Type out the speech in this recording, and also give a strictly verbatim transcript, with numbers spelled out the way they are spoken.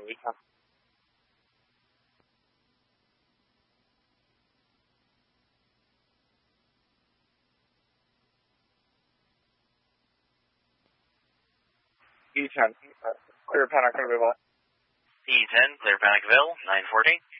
E ten. E ten, uh, clear panic available. E ten, clear panic available, nine forty.